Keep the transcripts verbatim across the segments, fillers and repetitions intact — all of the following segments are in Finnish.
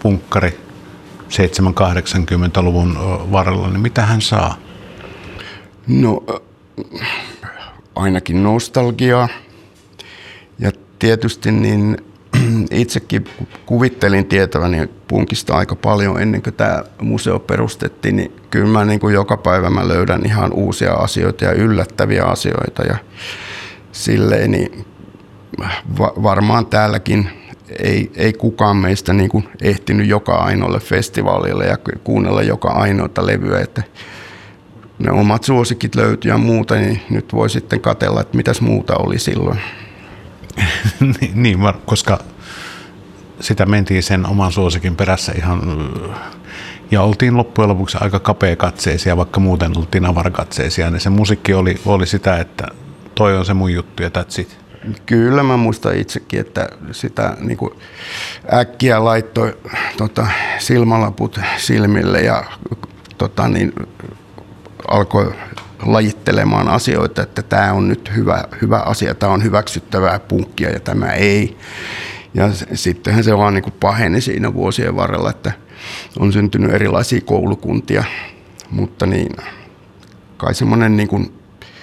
punkkari seitsemänkymmentä-kahdeksankymmentäluvun varrella, niin mitä hän saa? No ainakin nostalgiaa. Ja tietysti niin itsekin kuvittelin tietäväni punkista aika paljon ennen kuin tämä museo perustettiin, niin kyllä mä niin kuin joka päivä mä löydän ihan uusia asioita ja yllättäviä asioita. Ja silleen niin va- varmaan täälläkin ei, ei kukaan meistä niin kuin ehtinyt joka ainoalle festivaalille ja kuunnella joka ainoata levyä, että ne omat suosikit löytyy ja muuta, niin nyt voi sitten katsella, että mitäs muuta oli silloin. niin, koska sitä mentiin sen oman suosikin perässä ihan, ja oltiin loppujen lopuksi aika kapea-katseisia, vaikka muuten oltiin avarakatseisia, niin se musiikki oli, oli sitä, että toi on se mun juttu ja that's it. Kyllä mä muistan itsekin, että sitä niin kuin äkkiä laittoi tota, silmälaput silmille ja tota, niin, alkoi lajittelemaan asioita, että tämä on nyt hyvä, hyvä asia, tämä on hyväksyttävää punkkia ja tämä ei. Ja sittenhän se vaan niin kuin paheni siinä vuosien varrella, että on syntynyt erilaisia koulukuntia, mutta niin, kai semmoinen niin kuin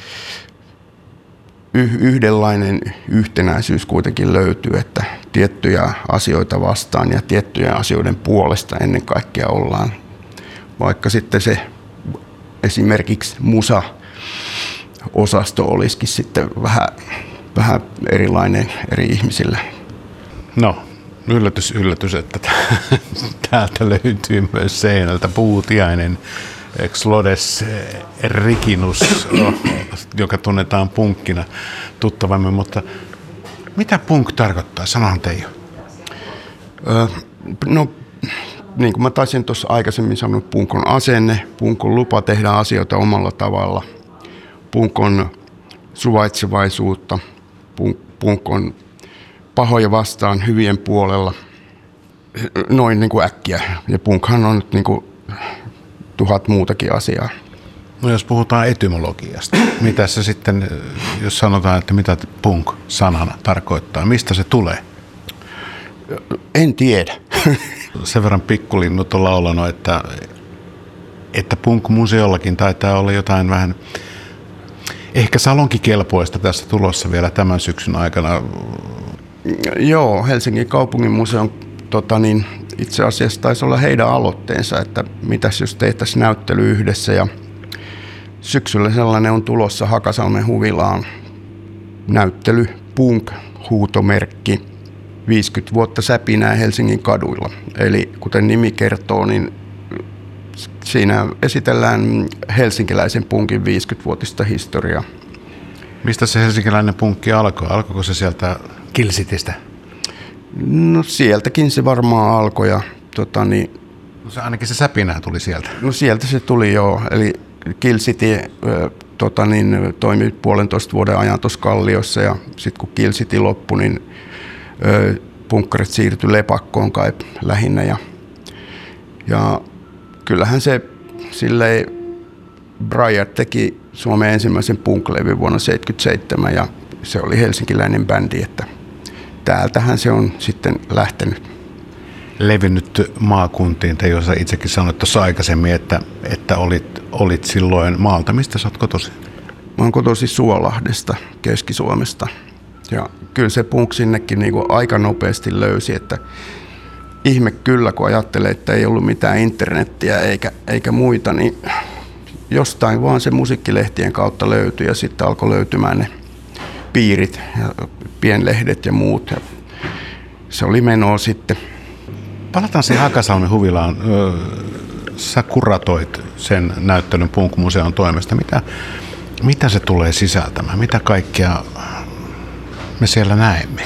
yhdenlainen yhtenäisyys kuitenkin löytyy, että tiettyjä asioita vastaan ja tiettyjen asioiden puolesta ennen kaikkea ollaan, vaikka sitten se esimerkiksi musa-osasto olisikin sitten vähän, vähän erilainen eri ihmisille. No, yllätys, yllätys, että täältä löytyy myös seinältä Puutiainen, Exlodes Rikinus, joka tunnetaan punkkina tuttavamme, mutta mitä punk tarkoittaa? Sanohan Teijo. Öö, no, niin kuin mä taisin tuossa aikaisemmin sanoa, punk on asenne, punk on lupa tehdä asioita omalla tavalla, punk on suvaitsevaisuutta, punk, punk on pahoja vastaan hyvien puolella, noin niin kuin äkkiä. Ja punkhan on nyt niin kuin tuhat muutakin asiaa. No jos puhutaan etymologiasta, mitä se sitten, jos sanotaan, että mitä punk sanana tarkoittaa, mistä se tulee? En tiedä. Sen verran pikkulinnut on laulanut, että, että punk-museollakin taitaa olla jotain vähän ehkä salonkikelpoista tässä tulossa vielä tämän syksyn aikana. Joo, Helsingin kaupungin museon tota niin, itse asiassa taisi olla heidän aloitteensa, että mitäs jos tehtäisiin näyttely yhdessä. Ja syksyllä sellainen on tulossa Hakasalmen huvilaan näyttely Punk, huutomerkki, viisikymmentä vuotta säpinää Helsingin kaduilla. Eli kuten nimi kertoo, niin siinä esitellään helsinkiläisen punkin viisikymmenvuotista historiaa. Mistä se helsinkiläinen punkki alkoi? Alkoiko se sieltä Kilsitistä? No sieltäkin se varmaan alkoi. Ja, tota, niin, no se, ainakin se säpinä tuli sieltä. No sieltä se tuli joo. Eli Kilsiti tota, niin, toimi puolentoista vuoden ajan tuossa Kalliossa ja sitten kun Kilsiti loppui, niin ö, punkkarit siirtyi Lepakkoon kai lähinnä. Ja, ja kyllähän se silleen, Briar teki Suomen ensimmäisen punklevyn vuonna seitsemänkymmentäseitsemän ja se oli helsinkiläinen bändi, että täältähän se on sitten lähtenyt. Levinnyt maakuntiin, te jos itsekin sanoit tuossa aikaisemmin, että, että olit, olit silloin maalta. Mistä sä oot kotoisin? Mä oon kotoisin Suolahdesta, Keski-Suomesta. Ja kyllä se punk sinnekin niin kuin aika nopeasti löysi, että ihme kyllä, kun ajattelee, että ei ollut mitään internettiä eikä, eikä muita, niin jostain vaan se musiikkilehtien kautta löytyi ja sitten alkoi löytymään ne piirit ja pienlehdet ja muut. Ja se oli menoa sitten. Palataan siihen Hakasalmen huvilaan. Sä kuratoit sen näyttelyn Punk-museon toimesta. Mitä, mitä se tulee sisältämään? Mitä kaikkea me siellä näemme?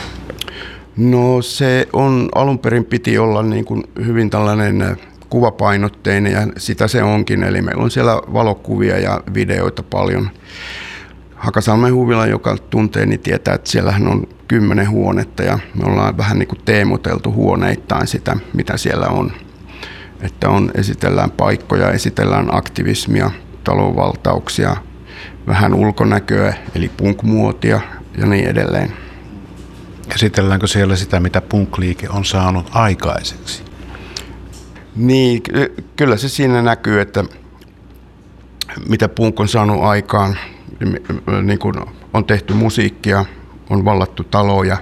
No se on, alun perin piti olla niin kuin hyvin tällainen kuvapainotteinen ja sitä se onkin. Eli meillä on siellä valokuvia ja videoita paljon. Hakasalmen huvila, joka tuntee, niin tietää, että siellähän on kymmenen huonetta ja me ollaan vähän niin kuin teemoteltu huoneittain sitä, mitä siellä on. Että on, esitellään paikkoja, esitellään aktivismia, talonvaltauksia, vähän ulkonäköä, eli punk-muotia ja niin edelleen. Käsitelläänkö siellä sitä, mitä punk-liike on saanut aikaiseksi? Niin, kyllä se siinä näkyy, että mitä punk on saanut aikaan, niin kuin on tehty musiikkia, on vallattu taloja,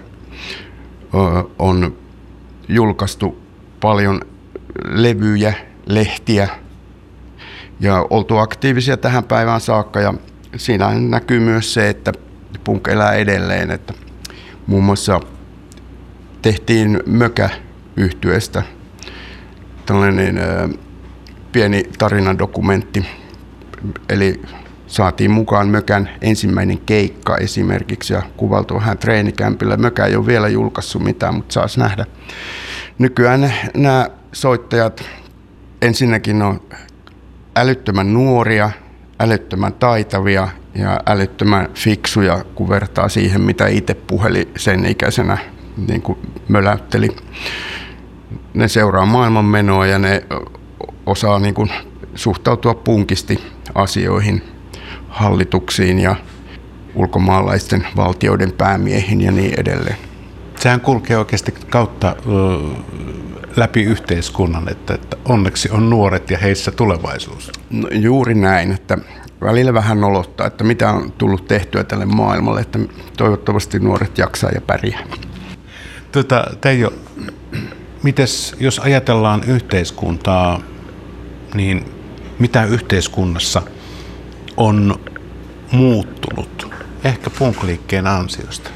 on julkaistu paljon levyjä, lehtiä ja oltu aktiivisia tähän päivään saakka. Ja siinä näkyy myös se, että punk elää edelleen, että muun muassa tehtiin Mökä-yhtyeestä tällainen ö, pieni tarinadokumentti, eli saatiin mukaan Mökän ensimmäinen keikka esimerkiksi ja kuvaltu vähän treenikämpillä. Mökä ei ole vielä julkaissut mitään, mutta saas nähdä. Nykyään nämä soittajat ensinnäkin on älyttömän nuoria, älyttömän taitavia ja älyttömän fiksuja, kun vertaa siihen, mitä itse puheli sen ikäisenä niin kuin möläytteli. Ne seuraa maailmanmenoa ja ne osaa niin kuin suhtautua punkisti asioihin, hallituksiin ja ulkomaalaisten valtioiden päämiehiin ja niin edelleen. Sehän kulkee oikeasti kautta läpi yhteiskunnan, että, että onneksi on nuoret ja heissä tulevaisuus. No, juuri näin, että välillä vähän nolottaa, että mitä on tullut tehtyä tälle maailmalle, että toivottavasti nuoret jaksaa ja pärjää. Tota, Teijo, mites, jos ajatellaan yhteiskuntaa, niin mitä yhteiskunnassa on muuttunut, ehkä punk-liikkeen ansiosta?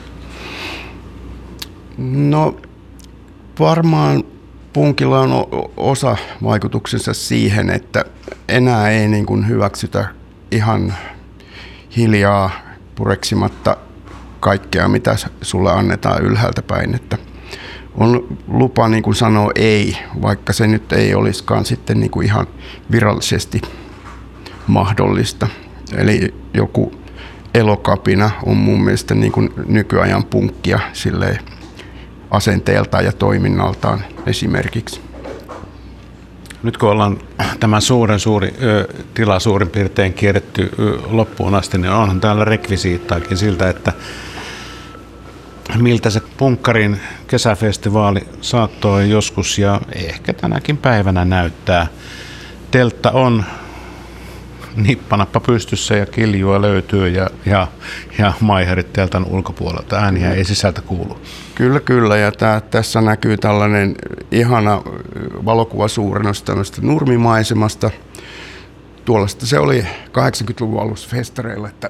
No varmaan punkilla on osa vaikutuksensa siihen, että enää ei niin kuin hyväksytä ihan hiljaa pureksimatta kaikkea, mitä sulle annetaan ylhäältä päin. Että on lupa niin kuin sanoa ei, vaikka se nyt ei olisikaan sitten niin kuin ihan virallisesti mahdollista. Eli joku Elokapina on mun mielestä niin kuin nykyajan punkkia silleen asenteeltaan ja toiminnaltaan esimerkiksi. Nyt kun ollaan tämän suuren suuri ö, tila suurin piirtein kierretty ö, loppuun asti, niin onhan täällä rekvisiittaakin siltä, että miltä se punkkarin kesäfestivaali saattoi joskus ja ehkä tänäkin päivänä näyttää. Teltta on nippanappa pystyssä ja kiljua löytyy ja, ja, ja maiherit teltan ulkopuolelta. Ääniä ei sisältä kuulu. Kyllä, kyllä. Ja tää, tässä näkyy tällainen ihana valokuvasuurennos tämmöistä nurmimaisemasta. Tuollaista se oli kahdeksankymmentäluvun alussa festareilla, että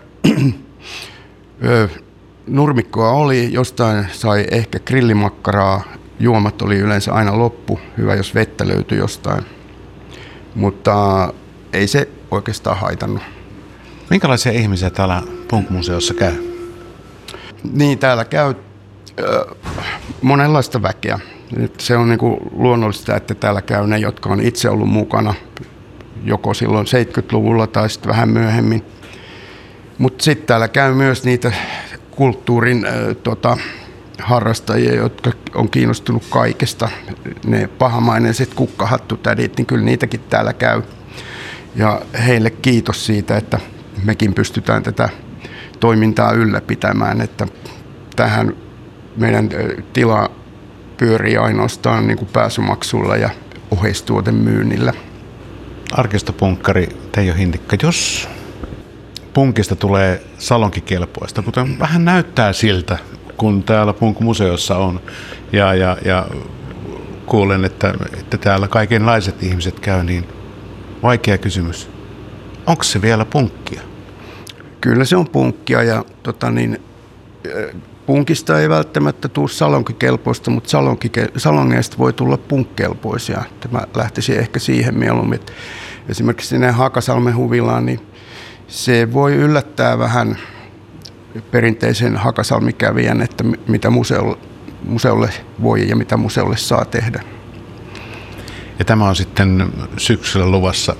nurmikkoa oli, jostain sai ehkä grillimakkaraa, juomat oli yleensä aina loppu, hyvä jos vettä löytyi jostain, mutta ei se oikeastaan haitannut. Minkälaisia ihmisiä täällä Punk-museossa käy? Niin, täällä käy äh, monenlaista väkeä. Nyt se on niinku luonnollista, että täällä käy ne, jotka on itse ollut mukana joko silloin seitsemänkymmentäluvulla tai sitten vähän myöhemmin. Mutta sitten täällä käy myös niitä kulttuurin äh, tota, harrastajia, jotka on kiinnostunut kaikesta. Ne pahamaineiset kukkahattutädit, niin kyllä niitäkin täällä käy. Ja heille kiitos siitä, että mekin pystytään tätä toimintaa ylläpitämään, että tähän meidän tila pyörii ainoastaan niin kuin pääsymaksulla ja oheistuotemyynnillä. Arkistopunkkari Teijo Hintikka, jos punkista tulee salonkikelpoista, kuten vähän näyttää siltä, kun täällä Punk-museossa on, ja, ja, ja kuulen, että, että täällä kaikenlaiset ihmiset käy, niin vaikea kysymys. Onko se vielä punkkia? Kyllä se on punkkia ja tota niin, punkista ei välttämättä tule salonkikelpoista, mutta salonkike, salongeista voi tulla punkkelpoisia. Mä lähtisin ehkä siihen mieluummin. Esimerkiksi sinne Hakasalmen huvilaan, niin se voi yllättää vähän perinteisen Hakasalmikävijän, että mitä museolle, museolle voi ja mitä museolle saa tehdä. Ja tämä on sitten syksyllä luvassa?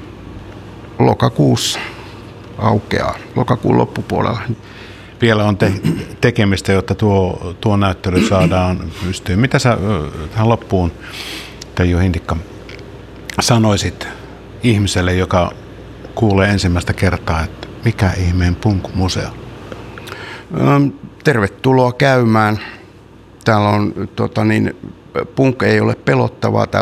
Lokakuussa aukeaa, lokakuun loppupuolella. Vielä on te- tekemistä, jotta tuo, tuo näyttely saadaan pystyyn. Mitä sä tähän loppuun, Teijo Hintikka, sanoisit ihmiselle, joka kuulee ensimmäistä kertaa, että mikä ihmeen Punk-museo? Tervetuloa käymään. Täällä on, tota niin, punk ei ole pelottavaa. Täällä